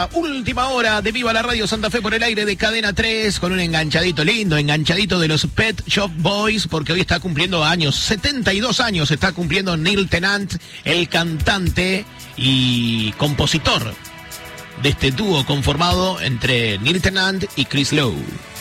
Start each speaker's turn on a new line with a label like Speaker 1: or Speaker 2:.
Speaker 1: esta última hora de Viva la Radio Santa Fe por el aire de Cadena 3 con un enganchadito lindo, enganchadito de los Pet Shop Boys, porque hoy está cumpliendo años, 72 años está cumpliendo Neil Tennant, el cantante y compositor de este dúo conformado entre Neil Tennant y Chris Lowe.